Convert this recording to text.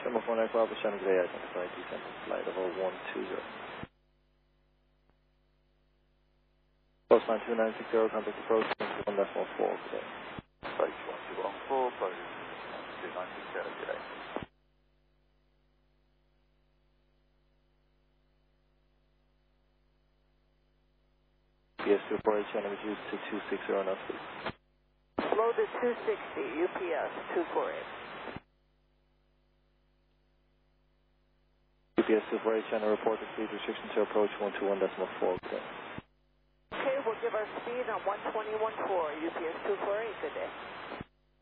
Semaphore aircraft, Shannon Gray, identified descent on flight level 120. Postline 2960, contact approach 1.4 today. Approach 1214, approach 2960 today. UPS 248, Shannon reduced to 260 knots, please. Slow to 260, UPS 248. UPS 248, Shannon reported speed restriction to approach 121.4 today. Okay, we'll give our speed on 121.4, UPS 248, good day.